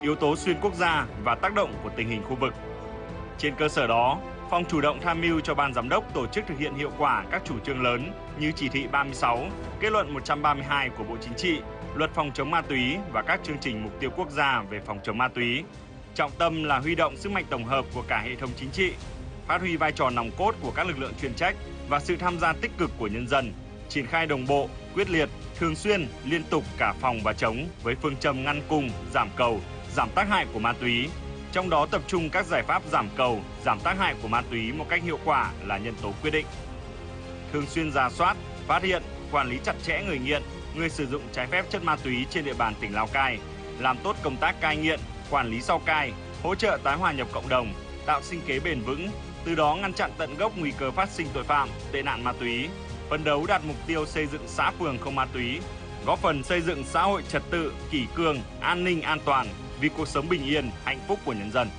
yếu tố xuyên quốc gia và tác động của tình hình khu vực. Trên cơ sở đó, Phòng chủ động tham mưu cho Ban Giám đốc tổ chức thực hiện hiệu quả các chủ trương lớn như Chỉ thị 36, Kết luận 132 của Bộ Chính trị, Luật phòng chống ma túy và các chương trình mục tiêu quốc gia về phòng chống ma túy. Trọng tâm là huy động sức mạnh tổng hợp của cả hệ thống chính trị, phát huy vai trò nòng cốt của các lực lượng chuyên trách và sự tham gia tích cực của nhân dân, triển khai đồng bộ, quyết liệt, thường xuyên, liên tục cả phòng và chống với phương châm ngăn cung, giảm cầu, giảm tác hại của ma túy. Trong đó tập trung các giải pháp giảm cầu, giảm tác hại của ma túy một cách hiệu quả là nhân tố quyết định. Thường xuyên rà soát, phát hiện, quản lý chặt chẽ người nghiện, người sử dụng trái phép chất ma túy trên địa bàn tỉnh Lào Cai, làm tốt công tác cai nghiện, quản lý sau cai, hỗ trợ tái hòa nhập cộng đồng, tạo sinh kế bền vững, từ đó ngăn chặn tận gốc nguy cơ phát sinh tội phạm, tệ nạn ma túy, phấn đấu đạt mục tiêu xây dựng xã phường không ma túy, góp phần xây dựng xã hội trật tự, kỷ cương, an ninh an toàn vì cuộc sống bình yên, hạnh phúc của nhân dân.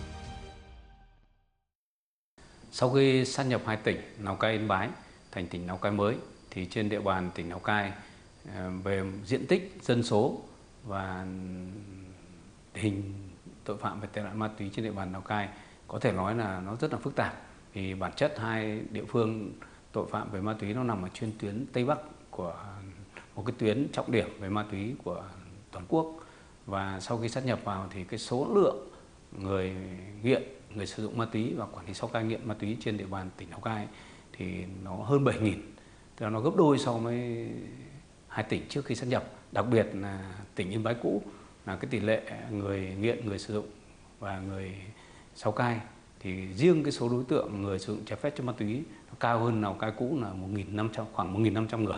Sau khi sát nhập hai tỉnh Lào Cai, Yên Bái thành tỉnh Lào Cai mới, thì trên địa bàn tỉnh Lào Cai về diện tích, dân số và hình tội phạm về tệ nạn ma túy trên địa bàn Lào Cai có thể nói là nó rất là phức tạp. Vì bản chất hai địa phương tội phạm về ma túy nó nằm ở chuyên tuyến Tây Bắc của một cái tuyến trọng điểm về ma túy của toàn quốc. Và sau khi sát nhập vào thì cái số lượng người nghiện, người sử dụng ma túy và quản lý sau cai nghiện ma túy trên địa bàn tỉnh Lào Cai thì nó hơn 7.000, tức là nó gấp đôi so với hai tỉnh trước khi sát nhập. Đặc biệt là tỉnh Yên Bái cũ là cái tỷ lệ người nghiện, người sử dụng và người sau cai thì riêng cái số đối tượng người sử dụng trái phép chất ma túy nó cao hơn Lào Cai cũ là khoảng 1.500 người.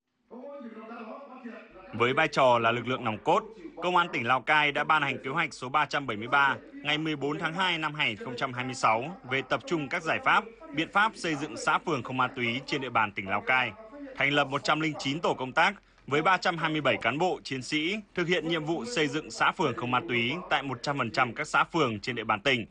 Với vai trò là lực lượng nòng cốt, Công an tỉnh Lào Cai đã ban hành kế hoạch số 373 ngày 14 tháng 2 năm 2026 về tập trung các giải pháp, biện pháp xây dựng xã phường không ma túy trên địa bàn tỉnh Lào Cai, thành lập 109 tổ công tác với 327 cán bộ, chiến sĩ thực hiện nhiệm vụ xây dựng xã phường không ma túy tại 100% các xã phường trên địa bàn tỉnh.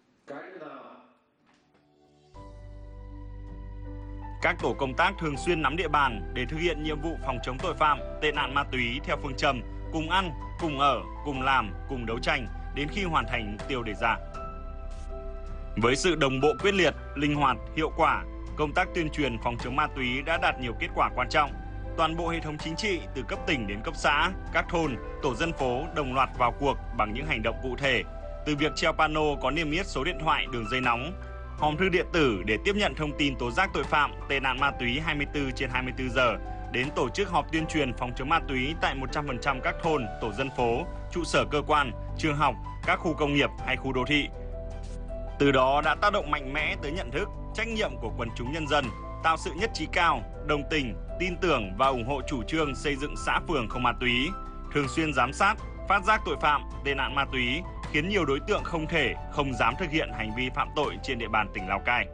Các tổ công tác thường xuyên nắm địa bàn để thực hiện nhiệm vụ phòng chống tội phạm, tệ nạn ma túy theo phương châm cùng ăn, cùng ở, cùng làm, cùng đấu tranh đến khi hoàn thành mục tiêu đề ra. Với sự đồng bộ quyết liệt, linh hoạt, hiệu quả, công tác tuyên truyền phòng chống ma túy đã đạt nhiều kết quả quan trọng. Toàn bộ hệ thống chính trị từ cấp tỉnh đến cấp xã, các thôn, tổ dân phố đồng loạt vào cuộc bằng những hành động cụ thể, từ việc treo pano có niêm yết số điện thoại, đường dây nóng, hòm thư điện tử để tiếp nhận thông tin tố giác tội phạm, tệ nạn ma túy 24/24 giờ, đến tổ chức họp tuyên truyền phòng chống ma túy tại 100% các thôn, tổ dân phố, trụ sở cơ quan, trường học, các khu công nghiệp hay khu đô thị. Từ đó đã tác động mạnh mẽ tới nhận thức, trách nhiệm của quần chúng nhân dân, tạo sự nhất trí cao, đồng tình, tin tưởng và ủng hộ chủ trương xây dựng xã phường không ma túy, thường xuyên giám sát, phát giác tội phạm, tệ nạn ma túy, khiến nhiều đối tượng không thể, không dám thực hiện hành vi phạm tội trên địa bàn tỉnh Lào Cai.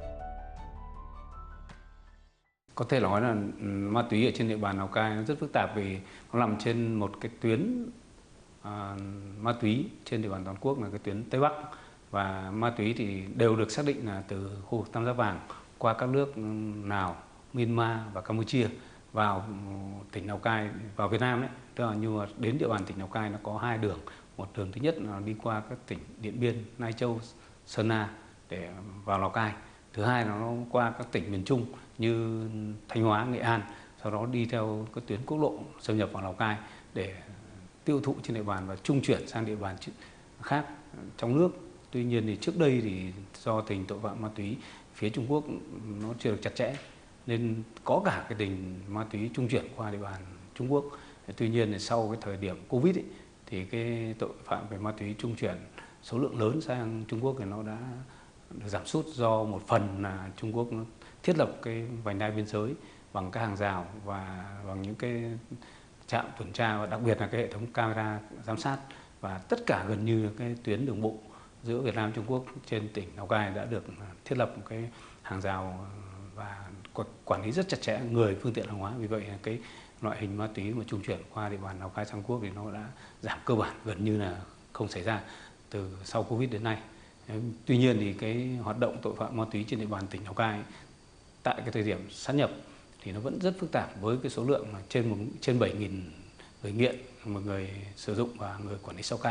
Có thể nói là ma túy ở trên địa bàn Lào Cai nó rất phức tạp vì nó nằm trên một cái tuyến ma túy trên địa bàn toàn quốc là cái tuyến Tây Bắc, và ma túy thì đều được xác định là từ khu vực Tam Giác Vàng qua các nước Lào, Myanmar và Campuchia vào tỉnh Lào Cai, vào Việt Nam đấy. Tức là như đến địa bàn tỉnh Lào Cai nó có hai đường. Một đường thứ nhất là đi qua các tỉnh Điện Biên, Lai Châu, Sơn La để vào Lào Cai. Thứ hai là nó qua các tỉnh miền Trung như Thanh Hóa, Nghệ An, sau đó đi theo các tuyến quốc lộ xâm nhập vào Lào Cai để tiêu thụ trên địa bàn và trung chuyển sang địa bàn khác trong nước. Tuy nhiên thì trước đây thì do tình tội phạm ma túy phía Trung Quốc nó chưa được chặt chẽ nên có cả cái tình ma túy trung chuyển qua địa bàn Trung Quốc. Tuy nhiên thì sau cái thời điểm Covid thì cái tội phạm về ma túy trung chuyển số lượng lớn sang Trung Quốc thì nó đã được giảm sút, do một phần là Trung Quốc nó thiết lập cái vành đai biên giới bằng các hàng rào và bằng những cái trạm tuần tra, và đặc biệt là cái hệ thống camera giám sát, và tất cả gần như cái tuyến đường bộ giữa Việt Nam và Trung Quốc trên tỉnh Lào Cai đã được thiết lập một cái hàng rào và quản lý rất chặt chẽ người, phương tiện, hàng hóa. Vì vậy cái loại hình ma túy mà trung chuyển qua địa bàn Lào Cai sang Quốc thì nó đã giảm cơ bản, gần như là không xảy ra từ sau Covid đến nay. Tuy nhiên thì cái hoạt động tội phạm ma túy trên địa bàn tỉnh Lào Cai tại cái thời điểm sát nhập thì nó vẫn rất phức tạp, với cái số lượng trên 7.000 người nghiện, một người sử dụng và người quản lý sau cai.